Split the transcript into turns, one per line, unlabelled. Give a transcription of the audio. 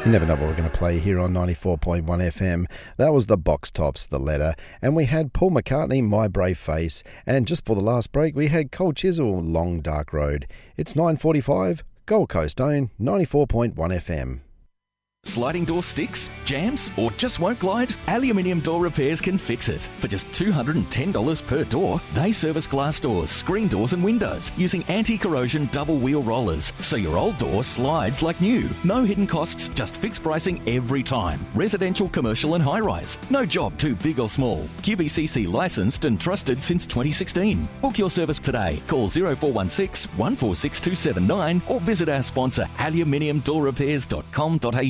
You never know what we're going to play here on 94.1 FM. That was the Box Tops, The Letter. And we had Paul McCartney, My Brave Face. And just for the last break, we had Cold Chisel, Long Dark Road. It's 9:45, Gold Coast own 94.1 FM.
Sliding door sticks, jams, or just won't glide? Aluminium Door Repairs can fix it. For just $210 per door, they service glass doors, screen doors and windows using anti-corrosion double wheel rollers, so your old door slides like new. No hidden costs, just fixed pricing every time. Residential, commercial and high-rise. No job too big or small. QBCC licensed and trusted since 2016. Book your service today. Call 0416 146 279 or visit our sponsor aluminiumdoorrepairs.com.au.